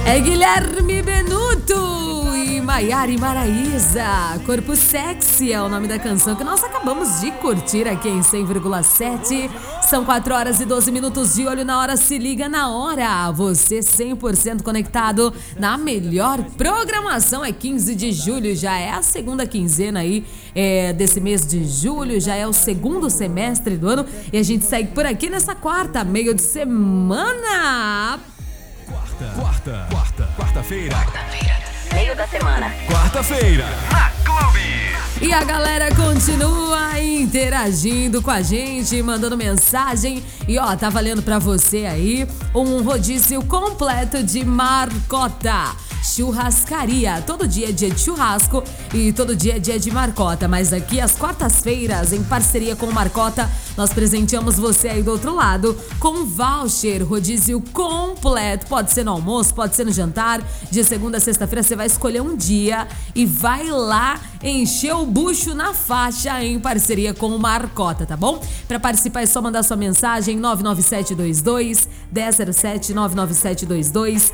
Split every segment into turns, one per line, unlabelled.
É Guilherme Benuto e Maiara e Maraísa. Corpo Sexy é o nome da canção que nós acabamos de curtir aqui em 100,7. São 4 horas e 12 minutos de olho na hora, se liga na hora. Você 100% conectado na melhor programação. É 15 de julho, já é a segunda quinzena aí desse mês de julho, já é o segundo semestre do ano. E a gente segue por aqui nessa quarta-feira, de semana.
Quarta-feira.
Meio da semana.
Quarta-feira, na Clube.
E a galera continua interagindo com a gente, mandando mensagem. E ó, tá valendo pra você aí um rodízio completo de Marcota Churrascaria. Todo dia é dia de churrasco e todo dia é dia de Marcota. Mas aqui às quartas-feiras, em parceria com Marcota, nós presenteamos você aí do outro lado com voucher, rodízio completo. Pode ser no almoço, pode ser no jantar. De segunda a sexta-feira você vai escolher um dia e vai lá encher o bucho na faixa em parceria com o Marcota, tá bom? Para participar é só mandar sua mensagem 99722 1007, 99722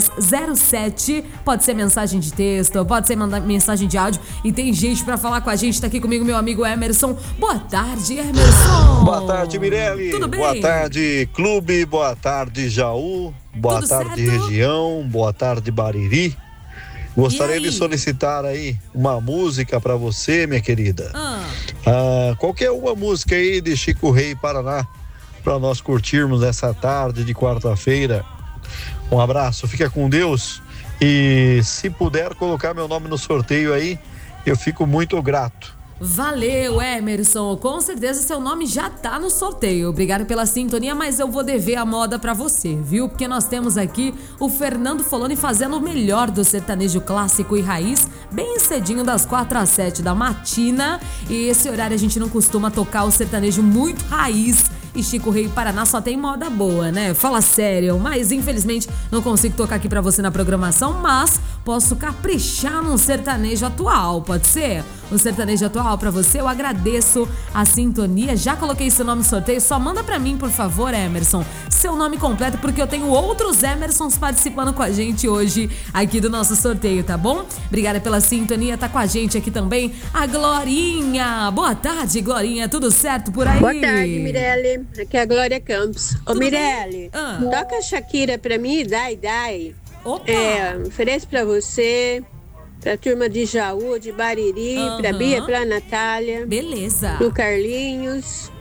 1007. Pode ser mensagem de texto, pode ser mensagem de áudio. E tem gente pra falar com a gente. Tá aqui comigo meu amigo Emerson. Boa tarde, Emerson.
Boa tarde, Mirelle.
Tudo bem?
Boa tarde, Clube. Boa tarde, Jaú. Boa
Tudo
tarde,
certo?
região. Boa tarde, Bariri. Gostaria de solicitar aí uma música pra você, minha querida. Qualquer uma música aí de Chico Rei Paraná pra nós curtirmos essa tarde de quarta-feira. Um abraço, fica com Deus. E se puder colocar meu nome no sorteio aí, eu fico muito grato.
Valeu, Emerson. Com certeza seu nome já tá no sorteio. Obrigado pela sintonia, mas eu vou dever a moda pra você, viu? Porque nós temos aqui o Fernando Foloni fazendo o melhor do sertanejo clássico e raiz, bem cedinho, das 4 às 7 da matina. E esse horário a gente não costuma tocar o sertanejo muito raiz. E Chico Rei Paraná só tem moda boa, né? Fala sério, mas infelizmente não consigo tocar aqui pra você na programação, mas posso caprichar num sertanejo atual, pode ser? Um sertanejo atual pra você, eu agradeço a sintonia, já coloquei seu nome no sorteio, só manda pra mim, por favor, Emerson, seu nome completo, porque eu tenho outros Emersons participando com a gente hoje aqui do nosso sorteio, tá bom? Obrigada pela sintonia, tá com a gente aqui também a Glorinha. Boa tarde, Glorinha, tudo certo por aí?
Boa tarde, Mirelle. Aqui é a Glória Campos. Ô,
Tudo
Mirelle,
bem?
toca a Shakira pra mim, dai.
Opa!
Ofereço pra você, pra turma de Jaú, de Bariri, pra Bia, pra Natália,
Beleza.
pro Carlinhos.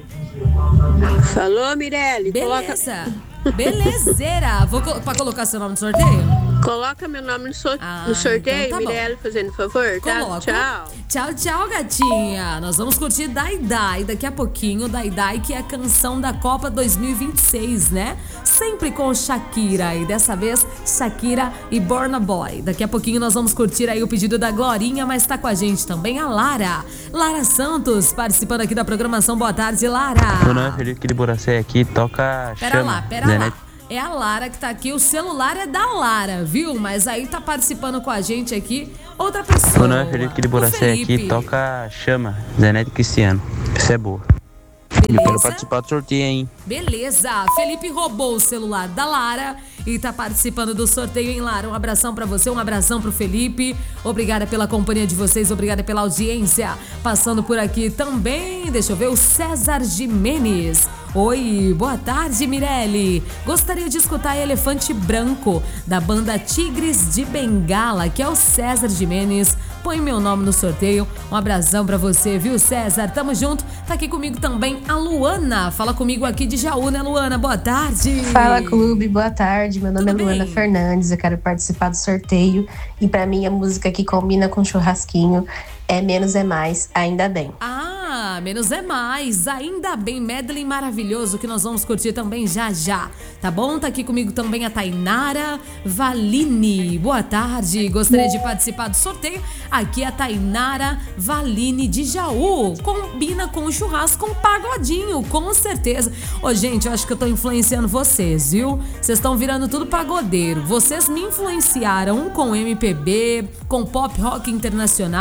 Falou, Mirelle.
Beleza. Belezeira. Pra colocar seu nome no sorteio?
Coloca meu nome no sorteio,
então tá bom.
Mirelle, fazendo favor, tá?
Coloco.
Tchau.
Tchau, gatinha. Nós vamos curtir Dai daqui a pouquinho. Dai, que é a canção da Copa 2026, né? Sempre com Shakira. E dessa vez, Shakira e Burna Boy. Daqui a pouquinho nós vamos curtir aí o pedido da Glorinha, mas tá com a gente também a Lara Santos, participando aqui da programação. Boa tarde, Lara.
Meu nome é Felipe de Boracé aqui, toca
Pera
Chama.
lá. É a Lara que tá aqui, o celular é da Lara, viu? Mas aí tá participando com a gente aqui outra pessoa.
Meu nome é Felipe de Boracé aqui, toca Chama, Zenete Cristiano. Essa é boa. Eu quero participar do sorteio, hein?
Beleza, Felipe roubou o celular da Lara e tá participando do sorteio, hein, Lara? Um abração pra você, um abração pro Felipe. Obrigada pela companhia de vocês, obrigada pela audiência. Passando por aqui também, deixa eu ver, o César Jimenez. Oi, boa tarde, Mirelle. Gostaria de escutar Elefante Branco, da banda Tigres de Bengala, que é o César Jimenez. Põe meu nome no sorteio. Um abração pra você, viu, César? Tamo junto. Tá aqui comigo também a Luana. Fala comigo aqui de Jaú, né, Luana? Boa tarde.
Fala, Clube. Boa tarde. Meu nome
Tudo
é Luana
bem?
Fernandes. Eu quero participar do sorteio. E pra mim, a música que combina com churrasquinho é Menos é Mais, Ainda Bem.
Menos é mais, ainda bem, medley maravilhoso que nós vamos curtir também já, tá bom? Tá aqui comigo também a Tainara Valini, boa tarde, gostaria de participar do sorteio, aqui é a Tainara Valini de Jaú, combina com o churrasco, com um pagodinho, com certeza. Ô gente, eu acho que eu tô influenciando vocês, viu? Vocês estão virando tudo pagodeiro, vocês me influenciaram com MPB, com pop rock internacional,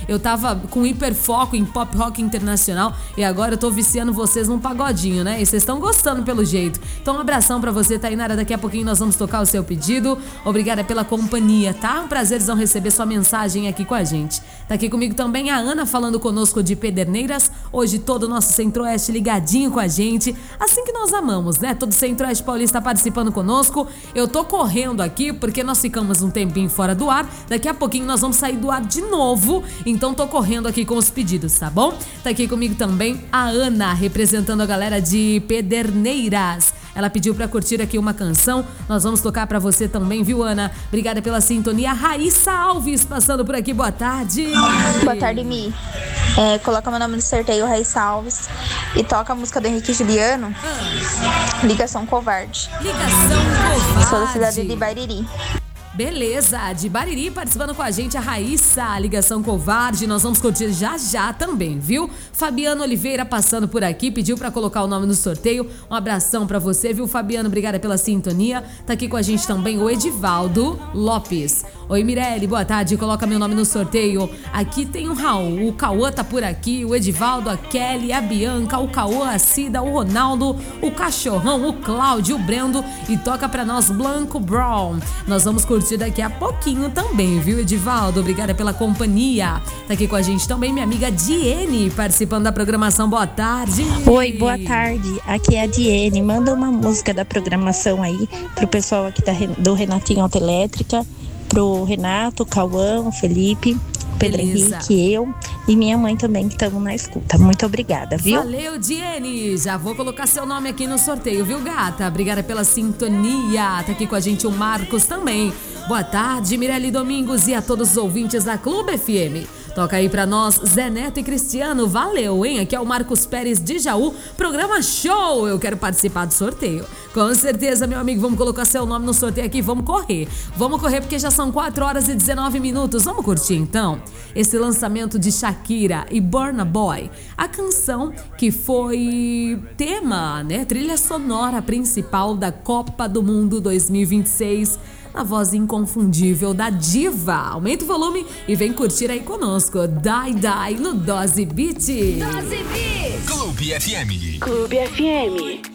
Eu tava com hiperfoco em pop rock internacional e agora eu tô viciando vocês num pagodinho, né? E vocês estão gostando pelo jeito. Então um abração pra você, Tainara. Daqui a pouquinho nós vamos tocar o seu pedido. Obrigada pela companhia, tá? Um prazerzão receber sua mensagem aqui com a gente. Tá aqui comigo também a Ana falando conosco de Pederneiras. Hoje todo o nosso Centro-Oeste ligadinho com a gente. Assim que nós amamos, né? Todo o Centro-Oeste paulista participando conosco. Eu tô correndo aqui porque nós ficamos um tempinho fora do ar. Daqui a pouquinho nós vamos sair do ar de novo. Então tô correndo aqui com os pedidos, tá bom? Tá aqui comigo também a Ana, representando a galera de Pederneiras. Ela pediu pra curtir aqui uma canção. Nós vamos tocar pra você também, viu, Ana? Obrigada pela sintonia. Raíssa Alves passando por aqui. Boa tarde.
Boa tarde, Mi. Coloca meu nome no sorteio, Raíssa Alves. E toca a música do Henrique Juliano. Ligação Covarde.
Ligação Covarde.
Sou da cidade de Bariri.
Beleza, de Bariri participando com a gente a Raíssa, Ligação Covarde. Nós vamos curtir já também, viu? Fabiano Oliveira passando por aqui, pediu pra colocar o nome no sorteio. Um abração pra você, viu, Fabiano? Obrigada pela sintonia. Tá aqui com a gente também o Edivaldo Lopes. Oi, Mirelle, boa tarde, coloca meu nome no sorteio. Aqui tem o Raul, o Cauã tá por aqui, o Edivaldo, a Kelly, a Bianca, o Cauã, a Cida, o Ronaldo, o Cachorrão, o Cláudio, o Brendo e toca pra nós Blanco Brown. Nós vamos curtir daqui a pouquinho também, viu, Edivaldo? Obrigada pela companhia. Tá aqui com a gente também minha amiga Diene, participando da programação. Boa tarde.
Oi, boa tarde. Aqui é a Diene. Manda uma música da programação aí pro pessoal aqui do Renatinho Autoelétrica, pro Renato, Cauã, Felipe, Pedro Henrique, eu e minha mãe também, que estamos na escuta. Muito obrigada, viu?
Valeu, Diene. Já vou colocar seu nome aqui no sorteio, viu, gata? Obrigada pela sintonia. Tá aqui com a gente o Marcos também. Boa tarde, Mirelle Domingos e a todos os ouvintes da Clube FM. Toca aí pra nós, Zé Neto e Cristiano. Valeu, hein? Aqui é o Marcos Pérez de Jaú. Programa show! Eu quero participar do sorteio. Com certeza, meu amigo, vamos colocar seu nome no sorteio aqui. Vamos correr. Vamos correr porque já são 4 horas e 19 minutos. Vamos curtir, então, esse lançamento de Shakira e Burna Boy. A canção que foi tema, né? Trilha sonora principal da Copa do Mundo 2026. A voz inconfundível da diva. Aumenta o volume e vem curtir aí conosco. Die no Dose Beat.
Clube FM.
Clube FM.